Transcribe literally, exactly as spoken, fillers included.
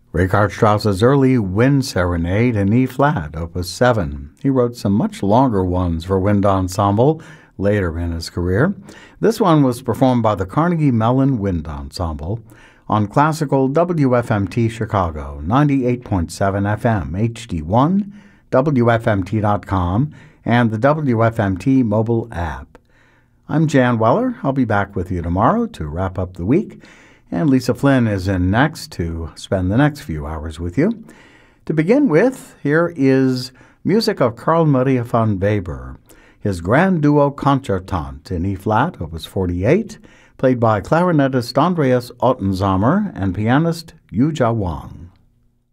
Richard Strauss's early Wind Serenade in E flat, opus seven. He wrote some much longer ones for wind ensemble later in his career. This one was performed by the Carnegie Mellon Wind Ensemble on classical W F M T Chicago, ninety-eight point seven F M, H D one, W F M T dot com, and the W F M T mobile app. I'm Jan Weller. I'll be back with you tomorrow to wrap up the week. And Lisa Flynn is in next to spend the next few hours with you. To begin with, here is music of Carl Maria von Weber, his Grand Duo Concertant in E flat, opus forty-eight, played by clarinetist Andreas Ottenshammer and pianist Yuja Wang.